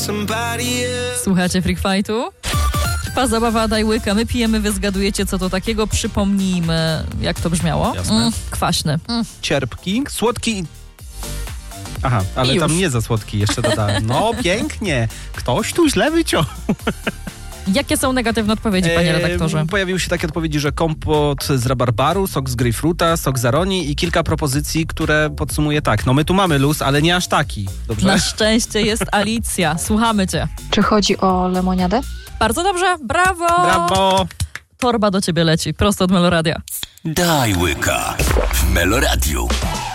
Słuchacie Freak Fightu? Trwa zabawa, daj łyka. My pijemy, wy zgadujecie, co to takiego. Przypomnijmy, jak to brzmiało. Kwaśny. Cierpki, słodki. Aha, ale I tam już. nie za słodki jeszcze dodałem. No pięknie. Ktoś tu źle wyciął. Jakie są negatywne odpowiedzi, panie redaktorze? Pojawiły się takie odpowiedzi, że kompot z rabarbaru, sok z grejpfruta, sok z aronii i kilka propozycji, które podsumuję tak. No my tu mamy luz, ale nie aż taki. Dobrze? Na szczęście jest Alicja. Słuchamy cię. Czy chodzi o lemoniadę? Bardzo dobrze, brawo! Brawo! Torba do ciebie leci, prosto od Meloradia. Daj łyka w Meloradiu.